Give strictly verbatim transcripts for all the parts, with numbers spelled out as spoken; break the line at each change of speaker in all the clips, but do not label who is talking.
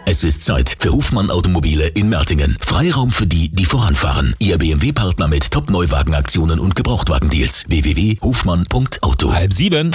Es ist Zeit für Hofmann Automobile in Mertingen. Freiraum für die, die voranfahren. Ihr B M W-Partner mit Top-Neuwagenaktionen und Gebrauchtwagendeals. w w w punkt hofmann punkt auto.
Halb sieben.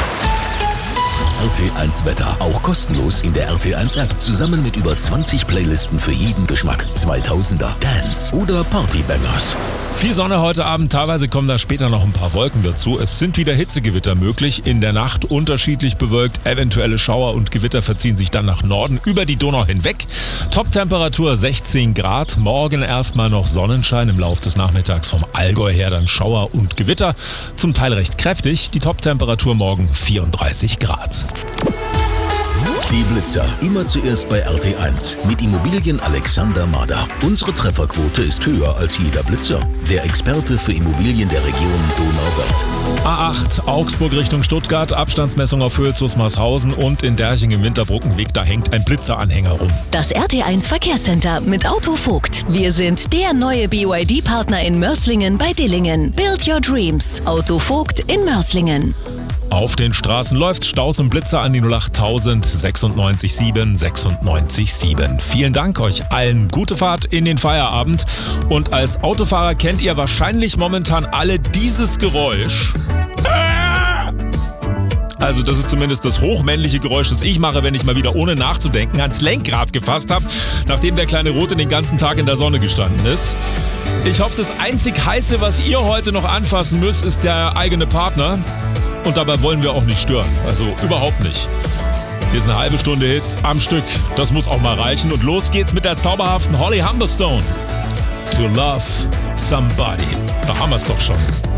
R T eins Wetter. Auch kostenlos in der R T eins App. Zusammen mit über zwanzig Playlisten für jeden Geschmack. zweitausender, Dance oder Partybangers.
Viel Sonne heute Abend, teilweise kommen da später noch ein paar Wolken dazu. Es sind wieder Hitzegewitter möglich. In der Nacht unterschiedlich bewölkt. Eventuelle Schauer und Gewitter verziehen sich dann nach Norden über die Donau hinweg. Top-Temperatur sechzehn Grad. Morgen erstmal noch Sonnenschein. Im Laufe des Nachmittags vom Allgäu her dann Schauer und Gewitter. Zum Teil recht kräftig. Die Top-Temperatur morgen vierunddreißig Grad.
Die Blitzer. Immer zuerst bei R T eins. Mit Immobilien Alexander Mader. Unsere Trefferquote ist höher als jeder Blitzer. Der Experte für Immobilien der Region Donauwörth.
A acht, Augsburg Richtung Stuttgart. Abstandsmessung auf Höhe Zusmarshausen und in Derching im Winterbrückenweg. Da hängt ein Blitzeranhänger rum.
Das R T eins Verkehrscenter mit Auto Vogt. Wir sind der neue B Y D-Partner in Mörs-Lingen bei Dillingen. Build your dreams. Auto Vogt in Mörs-Lingen.
Auf den Straßen läuft Staus und Blitzer an die null acht tausend sechsundneunzig sieben sechsundneunzig sieben. Vielen Dank euch allen. Gute Fahrt in den Feierabend. Und als Autofahrer kennt ihr wahrscheinlich momentan alle dieses Geräusch. Also das ist zumindest das hochmännliche Geräusch, das ich mache, wenn ich mal wieder ohne nachzudenken ans Lenkrad gefasst habe, nachdem der kleine Rote den ganzen Tag in der Sonne gestanden ist. Ich hoffe, das einzig Heiße, was ihr heute noch anfassen müsst, ist der eigene Partner. Und dabei wollen wir auch nicht stören. Also überhaupt nicht. Hier ist eine halbe Stunde Hits am Stück. Das muss auch mal reichen. Und los geht's mit der zauberhaften Holly Humberstone. To Love Somebody. Da haben wir's doch schon.